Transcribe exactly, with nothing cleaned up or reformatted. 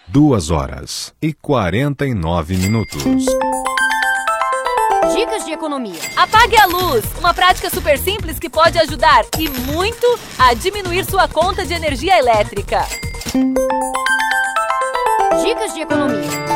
duas horas e quarenta e nove minutos. Dicas de economia. Apague a luz, uma prática super simples que pode ajudar e muito a diminuir sua conta de energia elétrica. Dicas de economia.